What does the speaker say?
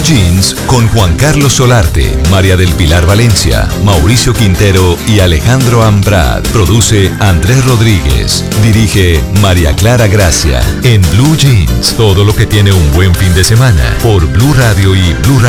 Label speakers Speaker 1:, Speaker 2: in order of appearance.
Speaker 1: Blue Jeans con Juan Carlos Solarte, María del Pilar Valencia, Mauricio Quintero y Alejandro Ambrad. Produce Andrés Rodríguez. Dirige María Clara Gracia. En Blue Jeans, todo lo que tiene un buen fin de semana. Por Blue Radio y Blue